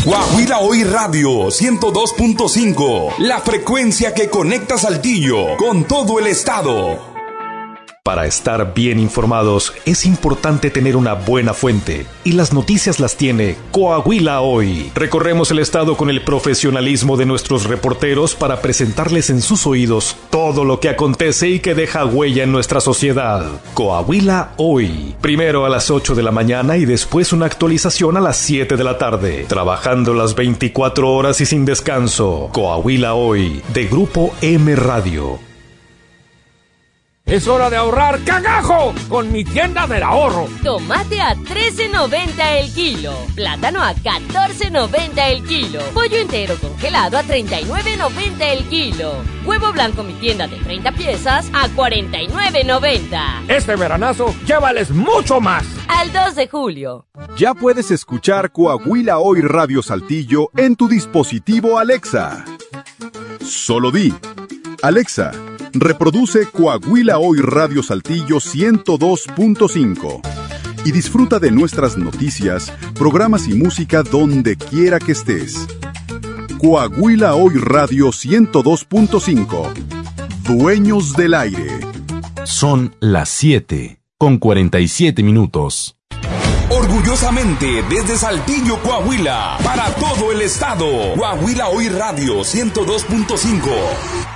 Coahuila Hoy Radio 102.5, la frecuencia que conecta Saltillo con todo el estado. Para estar bien informados es importante tener una buena fuente, y las noticias las tiene Coahuila Hoy. Recorremos el estado con el profesionalismo de nuestros reporteros para presentarles en sus oídos todo lo que acontece y que deja huella en nuestra sociedad. Coahuila Hoy, primero a las 8 de la mañana y después una actualización a las 7 de la tarde, trabajando las 24 horas y sin descanso. Coahuila Hoy, de Grupo M Radio. Es hora de ahorrar cagajo con mi tienda del ahorro. Tomate a $13.90 el kilo. Plátano a $14.90 el kilo. Pollo entero congelado a $39.90 el kilo. Huevo blanco mi tienda de 30 piezas a $49.90. Este veranazo llévales mucho más. Al 2 de julio. Ya puedes escuchar Coahuila Hoy Radio Saltillo en tu dispositivo Alexa. Solo di: Alexa, reproduce Coahuila Hoy Radio Saltillo 102.5 y disfruta de nuestras noticias, programas y música donde quiera que estés. Coahuila Hoy Radio 102.5, dueños del aire. Son las 7:47. Orgullosamente desde Saltillo, Coahuila, para todo el estado. Coahuila Hoy Radio 102.5.